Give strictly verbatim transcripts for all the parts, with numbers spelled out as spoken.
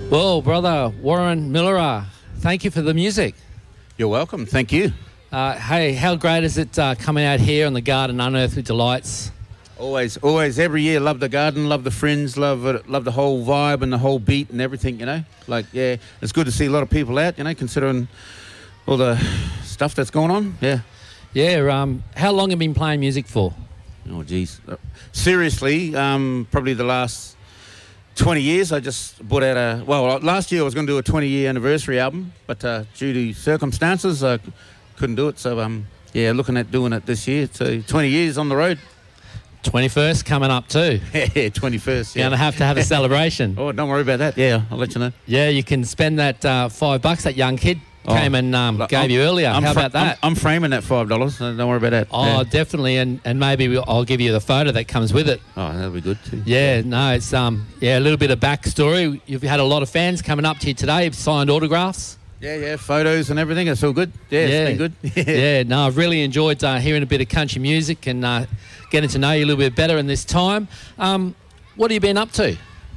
Well, brother Warren Miller, thank you for the music. You're welcome. Thank you. Uh, hey, how great is it uh, coming out here on the Garden Unearthly Delights? Always, always, every year, love the garden, love the fringe, love it, love the whole vibe and the whole beat and everything, you know. Like, yeah, it's good to see a lot of people out, you know, considering all the stuff that's going on. Yeah. Yeah. Um, how long have you been playing music for? Oh, geez. Seriously, um, probably the last twenty years. I just brought out a, well, last year I was going to do a twenty year anniversary album, but uh, due to circumstances, I couldn't do it. So, um, yeah, looking at doing it this year. So, twenty years on the road. twenty-first coming up too. Yeah, twenty-first. You're Yeah. going to have to have a celebration. Oh, don't worry about that. Yeah, I'll let you know. Yeah, you can spend that uh, five bucks that young kid Oh, came and um, look, gave I'm- you earlier. I'm How fra- about that? I'm, I'm framing that five dollars. So don't worry about that. oh, Yeah. definitely, and, and maybe we'll, I'll give you the photo that comes with it. Oh, that'll be good too. Yeah, no, it's um, yeah, a little bit of backstory. You've had a lot of fans coming up to you today, you've signed autographs. Yeah, yeah, photos and everything. It's all good. Yeah, Yeah. it's been good. Yeah, no, I've really enjoyed uh, hearing a bit of country music and uh, getting to know you a little bit better in this time. Um, what have you been up to?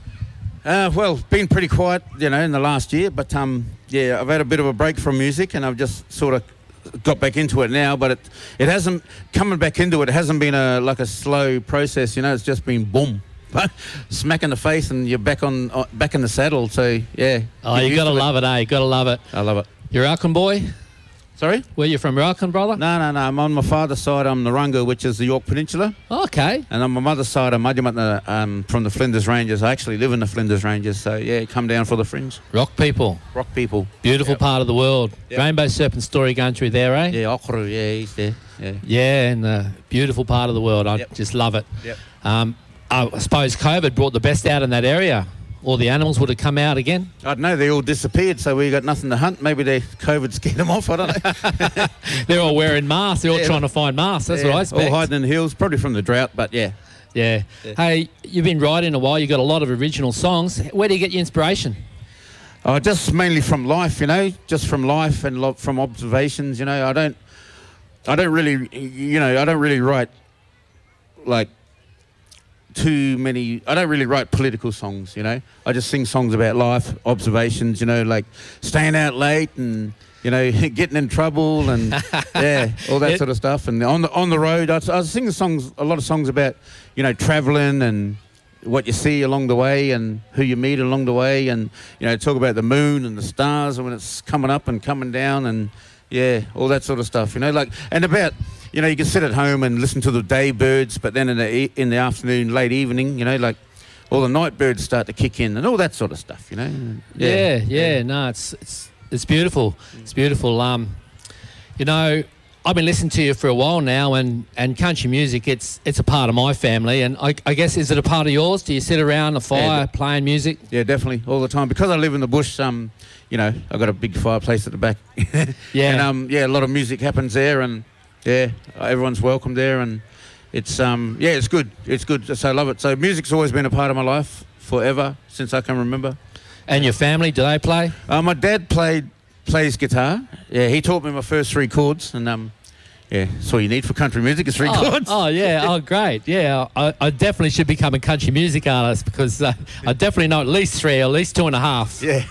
Uh, well, been pretty quiet, you know, in the last year. But um, yeah, I've had a bit of a break from music, and I've just sort of got back into it now. But it it hasn't coming back into it. It hasn't been a like a slow process, you know. It's just been boom, smack in the face, and you're back on uh, back in the saddle. So yeah. Oh, get you used got to to it. love it, eh? You got to love it. I love it. You're Alcon boy? Sorry? Where you from, Alcon, brother? No, no, no. I'm on my father's side. I'm Narunga, which is the York Peninsula. Okay. And on my mother's side, I'm Mudjamatna, um, from the Flinders Ranges. I actually live in the Flinders Ranges, so yeah, come down for the fringe. Rock people. Rock people. Beautiful Yep. part of the world. Yep. Rainbow Serpent story going through there, eh? Yeah, Okru, yeah, he's there. Yeah. Yeah, and the beautiful part of the world. I Yep. just love it. Yep. Um, I suppose COVID brought the best out in that area. All the animals would have come out again. I don't know, they all disappeared, so we got nothing to hunt. Maybe they COVID scared them off, I don't know. They're all wearing masks. They're all Yeah. trying to find masks. That's Yeah, what I expect. all hiding in the hills, probably from the drought, but yeah. Yeah. Yeah. Hey, you've been writing a while. You've got a lot of original songs. Where do you get your inspiration? Oh, just mainly from life, you know, just from life and lo- from observations, you know. I don't, I don't really, you know, I don't really write like too many, I don't really write political songs, you know. I just sing songs about life, observations, you know, like staying out late and, you know, getting in trouble and, yeah, all that It- sort of stuff. And on the on the road, I, I sing songs, a lot of songs about, you know, travelling and what you see along the way and who you meet along the way and, you know, talk about the moon and the stars and when it's coming up and coming down and, yeah, all that sort of stuff, you know, like, and about, you know, you can sit at home and listen to the day birds, but then in the e- in the afternoon, late evening, you know, like all the night birds start to kick in and all that sort of stuff, you know. Yeah, yeah. No, it's it's it's beautiful. It's beautiful. Um, you know, I've been listening to you for a while now, and, and country music, it's it's a part of my family, and I, I guess, is it a part of yours? Do you sit around a fire Yeah. playing music? Yeah, definitely, all the time. Because I live in the bush, um, you know, I've got a big fireplace at the back. Yeah. And, um, yeah, a lot of music happens there, and, yeah, everyone's welcome there, and it's, um, yeah, it's good. It's good, so I love it. So music's always been a part of my life, forever, since I can remember. And your family, do they play? Uh, my dad played plays guitar. Yeah, he taught me my first three chords, and um, yeah, that's all you need for country music is three Oh, chords. oh, yeah. Oh, great. Yeah, I, I definitely should become a country music artist because uh, I definitely know at least three, at least two and a half. Yeah,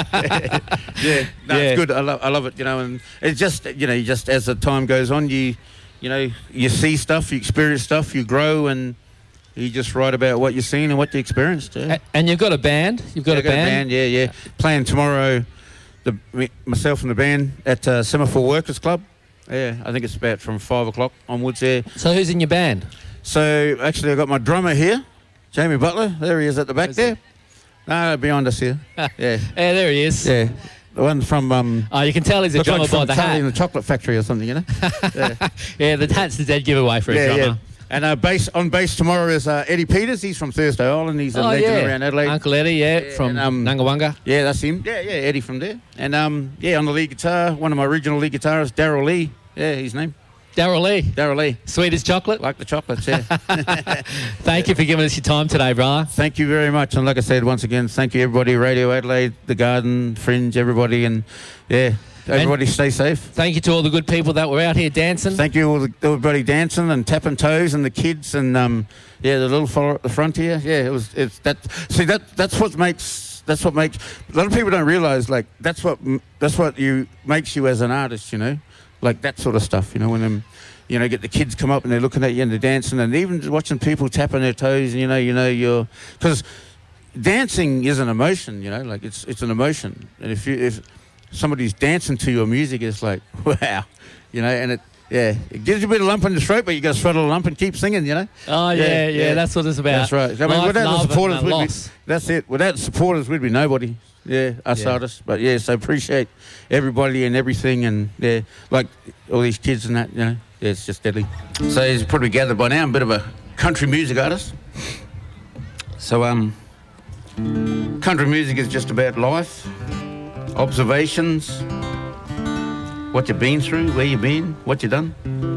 yeah, no, Yeah. it's good. I love, I love it. You know, and it's just, you know, you just as the time goes on, you, you know, you see stuff, you experience stuff, you grow, and you just write about what you've seen and what you experienced. Yeah. A- And you've got a band. You've got Yeah, a I got band. Yeah, yeah. Playing tomorrow, the me, myself and the band at uh, Semaphore Workers Club. Yeah, I think it's about from five o'clock onwards there. So who's in your band? So actually, I got my drummer here, Jamie Butler. There he is at the back Where's there. No, behind us here. Yeah, Yeah, there he is. yeah. The one from um. Oh, you can tell he's a looks drummer like by from the Charlie in hat. the Chocolate Factory or something, you know. Yeah, Yeah, the hat's the dead giveaway for a yeah, drummer. yeah. And uh, bass on bass tomorrow is uh, Eddie Peters. He's from Thursday Island. He's a Oh, legend yeah. around Adelaide. Uncle Eddie, yeah, Yeah, from and, um, Nungawanga. Yeah, that's him. Yeah, yeah, Eddie from there. And um, yeah, on the lead guitar, one of my original lead guitarists, Daryl Lee. Yeah, his name. Daryl Lee, Daryl Lee. sweet as chocolate. Like the chocolates, yeah. Thank you for giving us your time today, brother. Thank you very much. And like I said, once again, thank you, everybody. Radio Adelaide, The Garden, Fringe, everybody. And yeah, everybody stay safe. Thank you to all the good people that were out here dancing. Thank you, all the, everybody dancing and tapping toes and the kids and um, yeah, the little fella at the front here. Yeah, it was. It's that. See, that that's what makes that's that's what makes a lot of people don't realize. Like that's what that's what you makes you as an artist. You know, like that sort of stuff. You know, when them, you know, get the kids come up and they're looking at you and they're dancing, and even watching people tapping their toes. And you know, you know, you're because dancing is an emotion. You know, like it's it's an emotion, and if you if somebody's dancing to your music, it's like wow, you know, and it. Yeah, it gives you a bit of lump in the throat, but you got to throttle a lump and keep singing, you know? Oh, yeah, yeah, yeah, that's what it's about. That's right. I mean, Life, without love, the supporters, and we'd loss. be, that's it. Without the supporters, we'd be nobody. Yeah, us Yeah. artists. But yeah, so appreciate everybody and everything, and yeah, like all these kids and that, you know? Yeah, it's just deadly. So he's probably gathered by now, I'm a bit of a country music artist. So, um, country music is just about life, observations, what you've been through, where you've been, what you've done.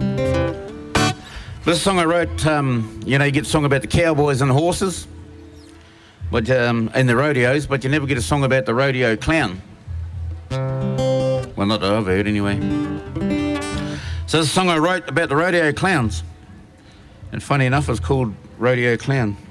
This song I wrote, um, you know, you get a song about the cowboys and the horses, but um, and the rodeos, but you never get a song about the rodeo clown. Well, not that I've heard anyway. So this song I wrote about the rodeo clowns, and funny enough, it's called Rodeo Clown.